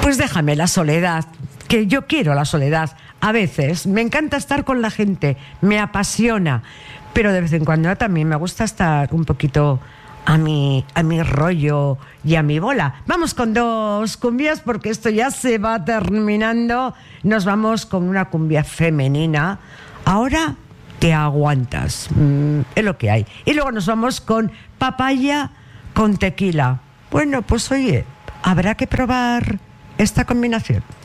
Pues déjame la soledad, que yo quiero la soledad. A veces me encanta estar con la gente, me apasiona, pero de vez en cuando también me gusta estar un poquito a mi rollo y a mi bola. Vamos con 2 cumbias porque esto ya se va terminando. Nos vamos con una cumbia femenina. Ahora te aguantas, es lo que hay. Y luego nos vamos con Papaya con Tequila. Bueno, pues oye, habrá que probar esta combinación.